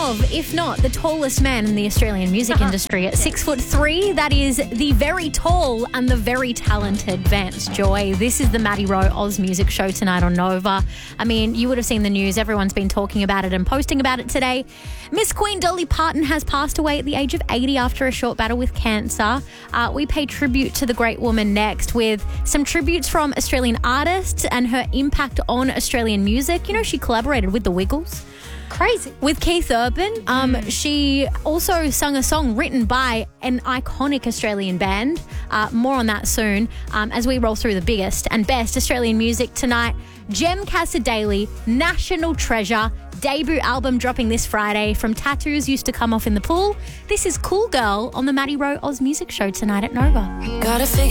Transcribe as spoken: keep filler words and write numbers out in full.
of, if not the tallest man in the Australian music industry at six foot three. That is the very tall and the very talented Vance Joy. This is the Maddie Rowe Oz Music Show tonight on Nova. I mean, you would have seen the news. Everyone's been talking about it and posting about it today. Miss Queen Dolly Parton has passed away at the age of eighty after a short battle with cancer. Uh, we pay tribute to the great woman next with some tributes from Australian artists and her impact on Australian music. You know, she collaborated with the Wiggles. Crazy. With Keith Urban. Um, mm. She also sung a song written by an iconic Australian band. Uh, more on that soon um, as we roll through the biggest and best Australian music tonight. Jem Casadei, National Treasure, debut album dropping this Friday. From Tattoos Used to Come Off in the Pool. This is Cool Girl on the Maddie Rowe Oz Music Show tonight at Nova. Gotta figure